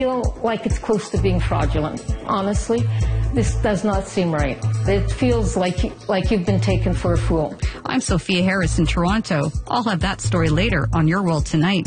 feel like it's close to being fraudulent. Honestly, this does not seem right. It feels like you've been taken for a fool. I'm Sophia Harris in Toronto. I'll have that story later on Your World Tonight.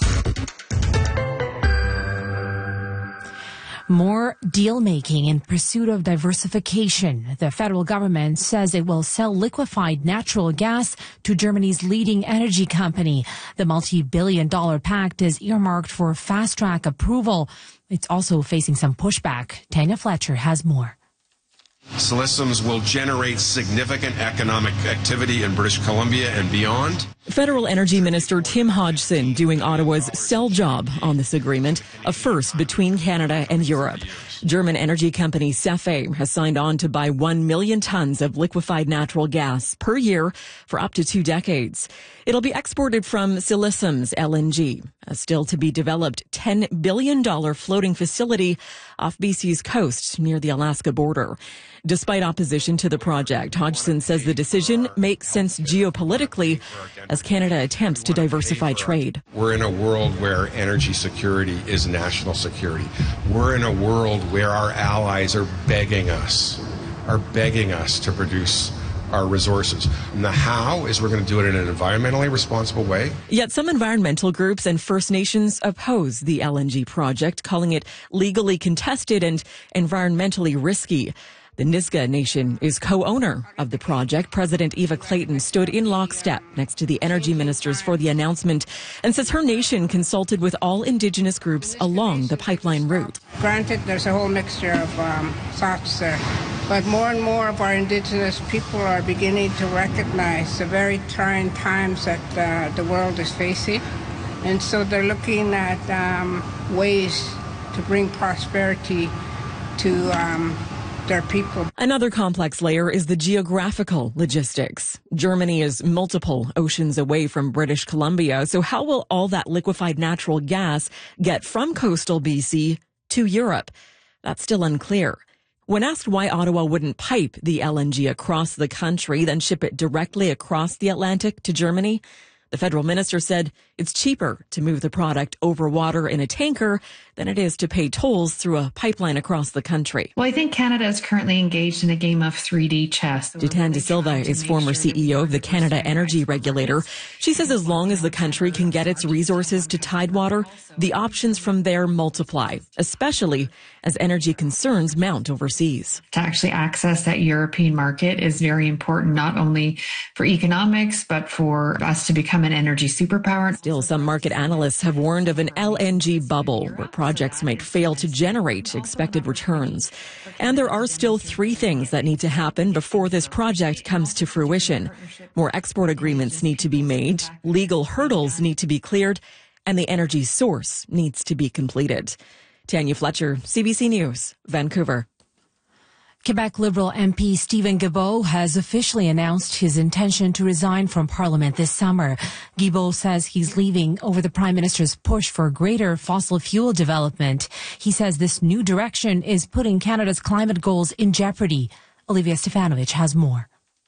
More deal-making in pursuit of diversification. The federal government says it will sell liquefied natural gas to Germany's leading energy company. The multi-billion-dollar pact is earmarked for fast-track approval. It's also facing some pushback. Tanya Fletcher has more. Siliciums will generate significant economic activity in British Columbia and beyond. Federal Energy Minister Tim Hodgson doing Ottawa's sell job on this agreement, a first between Canada and Europe. German energy company Cefe has signed on to buy 1 million tons of liquefied natural gas per year for up to 2 decades. It'll be exported from Silicium's LNG, a still to be developed $10 billion floating facility off BC's coast near the Alaska border. Despite opposition to the project, Hodgson says the decision makes sense geopolitically as Canada attempts to diversify trade. We're in a world where energy security is national security. We're in a world where our allies are begging us to produce our resources. And the how is we're going to do it in an environmentally responsible way. Yet some environmental groups and First Nations oppose the LNG project, calling it legally contested and environmentally risky. The Nisga'a Nation is co-owner of the project. President Eva Clayton stood in lockstep next to the energy ministers for the announcement and says her nation consulted with all Indigenous groups along the pipeline route. Granted, there's a whole mixture of thoughts there, but more and more of our Indigenous people are beginning to recognize the very trying times that the world is facing, and so they're looking at ways to bring prosperity to their people. Another complex layer is the geographical logistics. Germany is multiple oceans away from British Columbia, so how will all that liquefied natural gas get from coastal BC to Europe? That's still unclear. When asked why Ottawa wouldn't pipe the LNG across the country, then ship it directly across the Atlantic to Germany, the federal minister said it's cheaper to move the product over water in a tanker than it is to pay tolls through a pipeline across the country. Well, I think Canada is currently engaged in a game of 3D chess. Jitan De Silva is former CEO of the Canada Energy Regulator. She says as long as the country can get its resources to Tidewater, the options from there multiply, especially as energy concerns mount overseas. To actually access that European market is very important, not only for economics, but for us to become an energy superpower. Still, some market analysts have warned of an LNG bubble where projects might fail to generate expected returns. And there are still 3 things that need to happen before this project comes to fruition. More export agreements need to be made, legal hurdles need to be cleared, and the energy source needs to be completed. Tanya Fletcher, CBC News, Vancouver. Quebec Liberal MP Stephen Guilbeault has officially announced his intention to resign from Parliament this summer. Guilbeault says he's leaving over the Prime Minister's push for greater fossil fuel development. He says this new direction is putting Canada's climate goals in jeopardy. Olivia Stefanovic has more.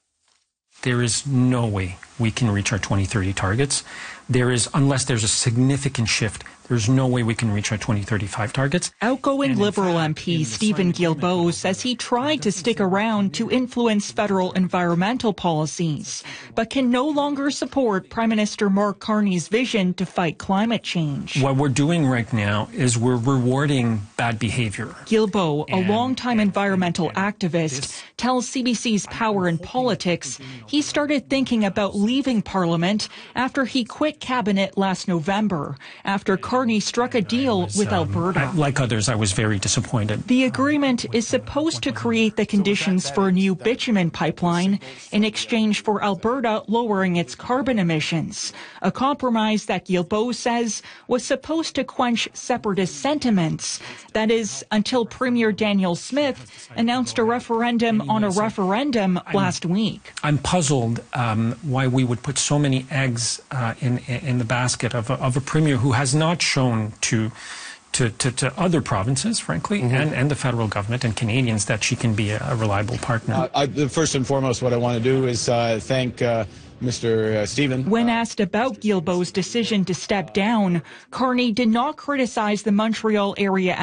There is no way we can reach our 2030 targets. Unless there's a significant shift, there's no way we can reach our 2035 targets. Outgoing Liberal MP Stephen Guilbeault says he tried to stick around to influence federal environmental policies, but can no longer support Prime Minister Mark Carney's vision to fight climate change. What we're doing right now is we're rewarding bad behavior. Guilbeault, a longtime environmental activist, tells CBC's Power in Politics he started thinking about leaving Parliament after he quit cabinet last November, after Carney struck a deal with Alberta. Like others, I was very disappointed. The agreement is supposed to create the conditions for a new bitumen pipeline in exchange for Alberta lowering its carbon emissions, a compromise that Guilbeault says was supposed to quench separatist sentiments. That is, until Premier Daniel Smith announced a referendum on a referendum last week. I'm puzzled why we would put so many eggs in the basket of a premier who has not shown to to other provinces, frankly, and the federal government and Canadians that she can be a reliable partner. First and foremost, what I want to do is thank Mr. Stephen. When asked about Guilbeault's decision to step down, Carney did not criticize the Montreal area